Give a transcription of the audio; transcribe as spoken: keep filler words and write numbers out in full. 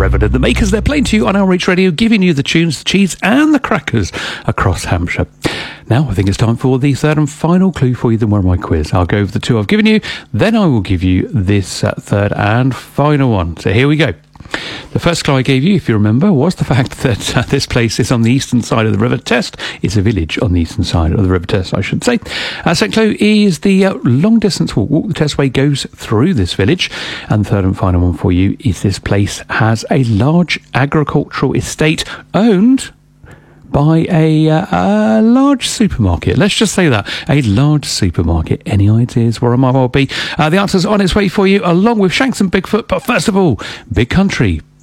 Revenant. The makers, they're playing to you on Outreach Radio, giving you the tunes, the cheese and the crackers across Hampshire. Now, I think it's time for the third and final clue for you, the Where Am I quiz. I'll go over the two I've given you, then I will give you this uh, third and final one. So here we go. The first clue I gave you, if you remember, was the fact that uh, this place is on the eastern side of the River Test. It's a village on the eastern side of the River Test, I should say. Uh, second clue is the uh, long-distance walk. Walk the Testway goes through this village. And the third and final one for you is this place has a large agricultural estate owned by a, uh, a large supermarket. Let's just say that. A large supermarket. Any ideas where I might well be? Uh, the answer's on its way for you, along with Shanks and Bigfoot. But first of all, Big Country